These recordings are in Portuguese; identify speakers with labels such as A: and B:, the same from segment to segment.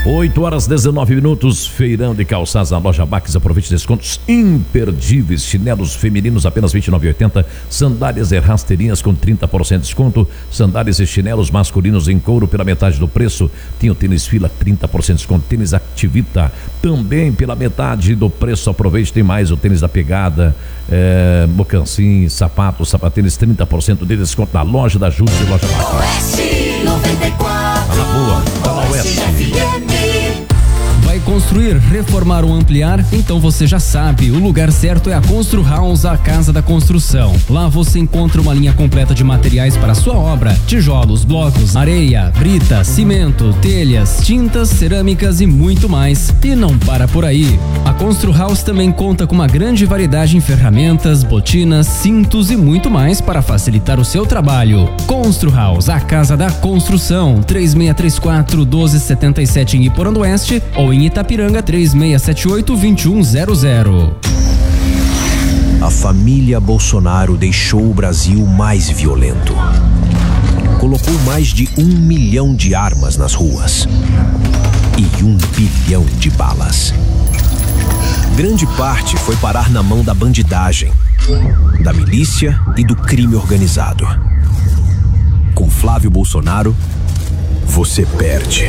A: 8h19, feirão de calçados na loja Bax. Aproveite descontos imperdíveis. Chinelos femininos apenas R$ 29,80. Sandálias e rasteirinhas com 30% de desconto. Sandálias e chinelos masculinos em couro pela metade do preço. Tem o tênis Fila, 30% de desconto. Tênis Activita também pela metade do preço. Aproveite, tem mais o tênis da Pegada, Bocancim, sapatênis, 30% de desconto na loja da Júlia e loja Bax.
B: Oeste 94.
A: Tá na boa, tá na Oeste.
C: Vai construir, reformar ou ampliar? Então você já sabe, o lugar certo é a Constru House, a casa da construção. Lá você encontra uma linha completa de materiais para a sua obra: tijolos, blocos, areia, brita, cimento, telhas, tintas, cerâmicas e muito mais. E não para por aí. A Constru House também conta com uma grande variedade em ferramentas, botinas, cintos e muito mais para facilitar o seu trabalho. Constru House, a casa da construção. 3634-1277 em Iporã-do-Oeste ou em Itapiranga, 3678-2100.
D: A família Bolsonaro deixou o Brasil mais violento. Colocou mais de 1 milhão de armas nas ruas e 1 bilhão de balas. Grande parte foi parar na mão da bandidagem, da milícia e do crime organizado. Com Flávio Bolsonaro, você perde.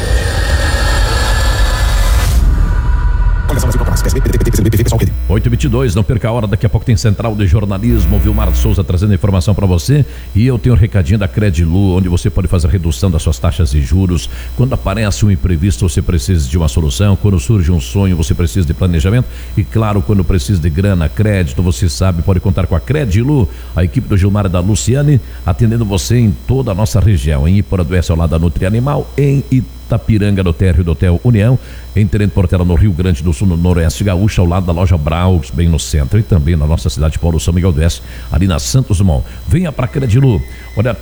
A: 8h22, não perca a hora, daqui a pouco tem Central de Jornalismo, Vilmar Souza trazendo informação para você. E eu tenho um recadinho da Credilu, onde você pode fazer a redução das suas taxas de juros. Quando aparece um imprevisto, você precisa de uma solução. Quando surge um sonho, você precisa de planejamento. E claro, quando precisa de grana, crédito, você sabe, pode contar com a Credilu. A equipe do Gilmar e da Luciane atendendo você em toda a nossa região. Em Iporã-do-Oeste, ao lado da Nutri Animal, em Itapiranga, no térreo do Hotel União, em Tenente Portela, no Rio Grande do Sul, no Noroeste Gaúcho, ao lado da loja Braus, bem no centro, e também na nossa cidade de Paulo São Miguel do Oeste, ali na Santos Dumont. Venha para Credilu, olha,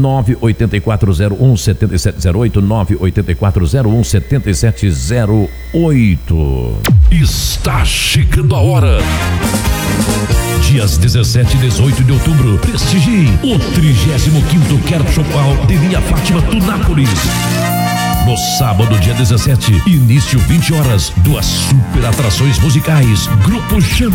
A: 984017708, 984017708.
E: Está chegando a hora. Dias 17 e 18 de outubro, prestigie o 35º Carnaval de Via Fátima Tunápolis. No sábado, dia 17, início 20 horas, 2 super atrações musicais. Grupo Chama